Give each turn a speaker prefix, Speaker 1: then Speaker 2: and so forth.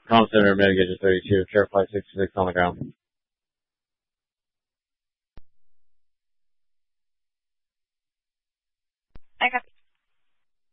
Speaker 1: Comm Center, Mitigation 32, Care Flight 66 on the ground.
Speaker 2: I got